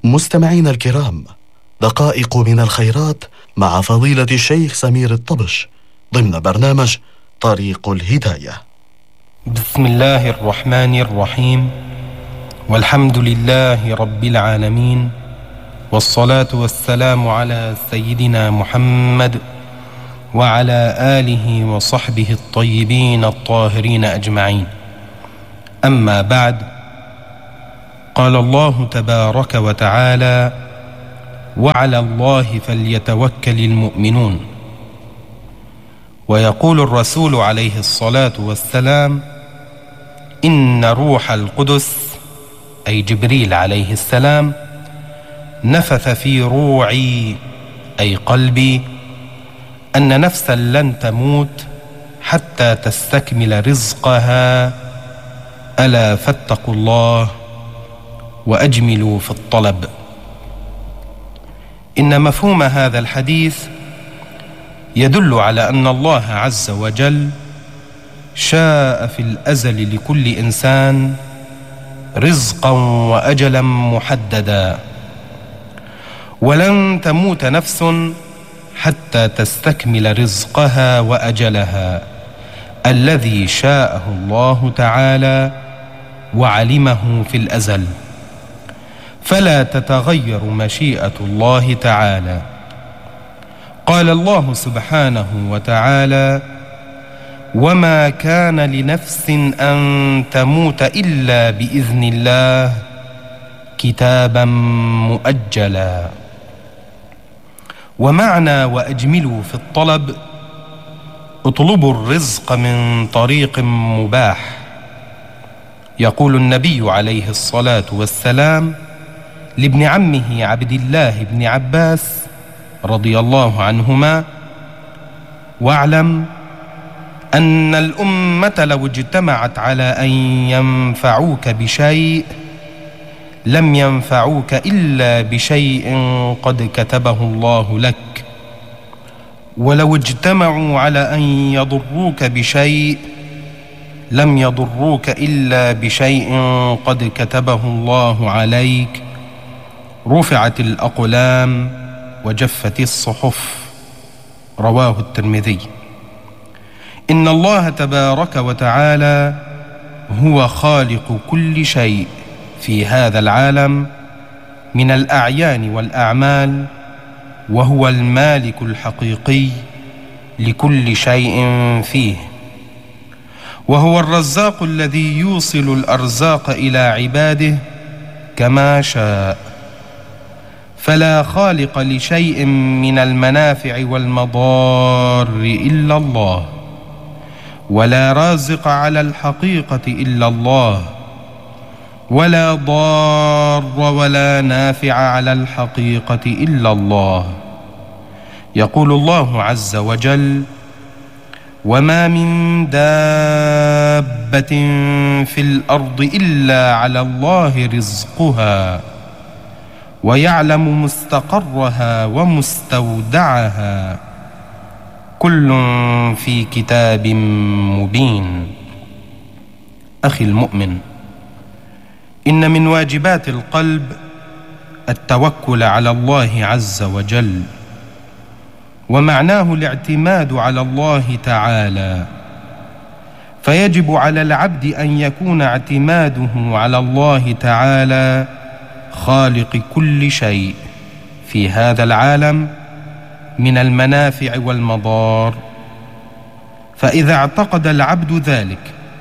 مستمعين الكرام، دقائق من الخيرات مع فضيلة الشيخ سمير الطبش ضمن برنامج طريق الهداية. بسم الله الرحمن الرحيم، والحمد لله رب العالمين، والصلاة والسلام على سيدنا محمد وعلى آله وصحبه الطيبين الطاهرين أجمعين. أما بعد، قال الله تبارك وتعالى: وعلى الله فليتوكل المؤمنون. ويقول الرسول عليه الصلاة والسلام: إن روح القدس، أي جبريل عليه السلام، نفث في روعي، أي قلبي، أن نفسا لن تموت حتى تستكمل رزقها، ألا فاتقوا الله وأجملوا في الطلب. إن مفهوم هذا الحديث يدل على أن الله عز وجل شاء في الأزل لكل إنسان رزقا وأجلا محددا، ولن تموت نفس حتى تستكمل رزقها وأجلها الذي شاءه الله تعالى وعلمه في الأزل، فلا تتغير مشيئة الله تعالى. قال الله سبحانه وتعالى: وما كان لنفس أن تموت إلا بإذن الله كتابا مؤجلا. ومعنى وأجملوا في الطلب: اطلبوا الرزق من طريق مباح. يقول النبي عليه الصلاة والسلام لابن عمه عبد الله بن عباس رضي الله عنهما: واعلم أن الأمة لو اجتمعت على أن ينفعوك بشيء لم ينفعوك إلا بشيء قد كتبه الله لك، ولو اجتمعوا على أن يضروك بشيء لم يضروك إلا بشيء قد كتبه الله عليك. رفعت الأقلام وجفت الصحف. رواه الترمذي. إن الله تبارك وتعالى هو خالق كل شيء في هذا العالم من الأعيان والأعمال، وهو المالك الحقيقي لكل شيء فيه، وهو الرزاق الذي يوصل الأرزاق إلى عباده كما شاء، فلا خالق لشيء من المنافع والمضار إلا الله، ولا رازق على الحقيقة إلا الله، ولا ضار ولا نافع على الحقيقة إلا الله. يقول الله عز وجل: وما من دابة في الأرض إلا على الله رزقها ويعلم مستقرها ومستودعها كل في كتاب مبين. أخي المؤمن، إن من واجبات القلب التوكل على الله عز وجل، ومعناه الاعتماد على الله تعالى، فيجب على العبد أن يكون اعتماده على الله تعالى خالق كل شيء في هذا العالم من المنافع والمضار. فإذا اعتقد العبد ذلك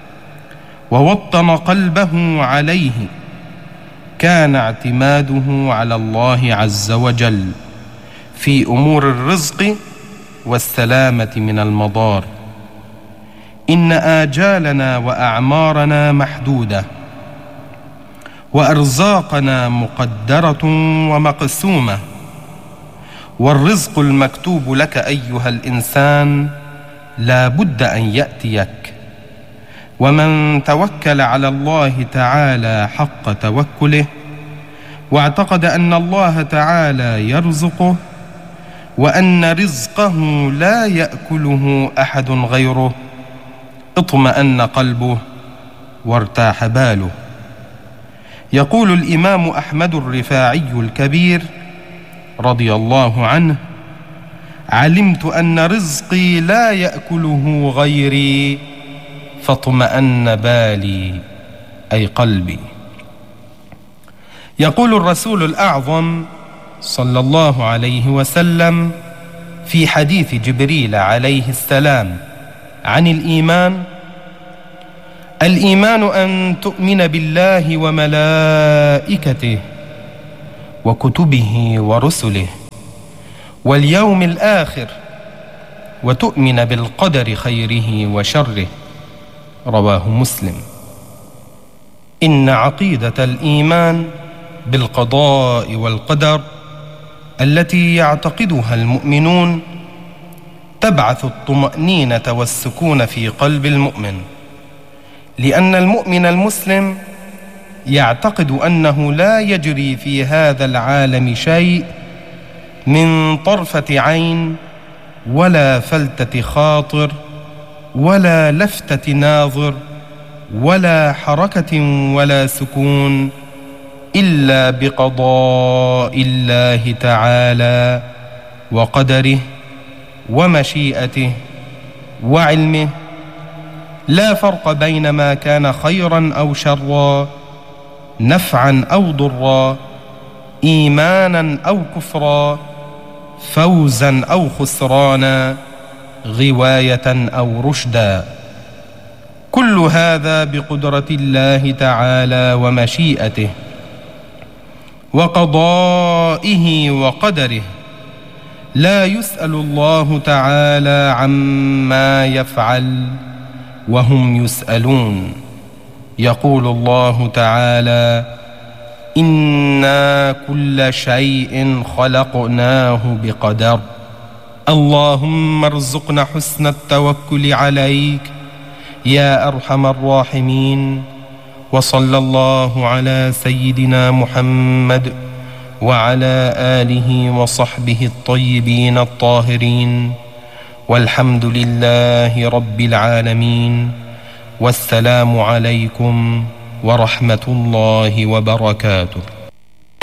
ووطن قلبه عليه كان اعتماده على الله عز وجل في أمور الرزق والسلامة من المضار. إن آجالنا وأعمارنا محدودة، وأرزاقنا مقدرة ومقسومة، والرزق المكتوب لك أيها الإنسان لا بد أن يأتيك. ومن توكل على الله تعالى حق توكله واعتقد أن الله تعالى يرزقه وأن رزقه لا يأكله أحد غيره اطمأن قلبه وارتاح باله. يقول الإمام أحمد الرفاعي الكبير رضي الله عنه: علمت أن رزقي لا يأكله غيري فاطمأن بالي، أي قلبي. يقول الرسول الأعظم صلى الله عليه وسلم في حديث جبريل عليه السلام عن الإيمان: الإيمان أن تؤمن بالله وملائكته وكتبه ورسله واليوم الآخر وتؤمن بالقدر خيره وشره. رواه مسلم. إن عقيدة الإيمان بالقضاء والقدر التي يعتقدها المؤمنون تبعث الطمأنينة والسكون في قلب المؤمن، لأن المؤمن المسلم يعتقد أنه لا يجري في هذا العالم شيء من طرفة عين ولا فلتة خاطر ولا لفتة ناظر ولا حركة ولا سكون إلا بقضاء الله تعالى وقدره ومشيئته وعلمه، لا فرق بين ما كان خيرا أو شرا، نفعا أو ضرا، إيمانا أو كفرا، فوزا أو خسرانا، غواية أو رشدا. كل هذا بقدرة الله تعالى ومشيئته وقضائه وقدره، لا يسأل الله تعالى عما يفعل وهم يسألون. يقول الله تعالى: إنا كل شيء خلقناه بقدر. اللهم ارزقنا حسن التوكل عليك يا أرحم الراحمين. وصلى الله على سيدنا محمد وعلى آله وصحبه الطيبين الطاهرين، والحمد لله رب العالمين. والسلام عليكم ورحمة الله وبركاته.